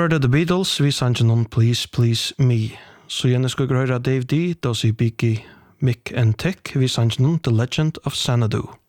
hørte The Beatles, vi sannsyn om Please Please Me. Så igjen skal vi høre Dave D, Dossie Beaky, Mick and Tech, vi sannsyn om The Legend of Xanadu.